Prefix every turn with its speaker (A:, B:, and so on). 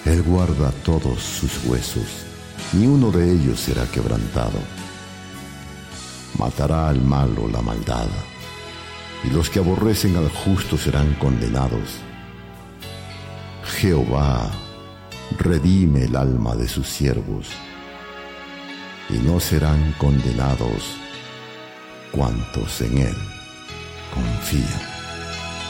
A: Él guarda todos sus huesos, ni uno de ellos será quebrantado. Matará al malo la maldad, y los que aborrecen al justo serán condenados. Jehová redime el alma de sus siervos, y no serán condenados cuantos en él confían.